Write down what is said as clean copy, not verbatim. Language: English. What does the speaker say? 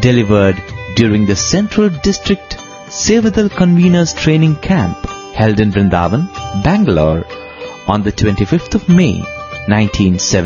delivered during the Central District Sevadal Conveners Training Camp held in Vrindavan, Bangalore on the 25th of May, 1970.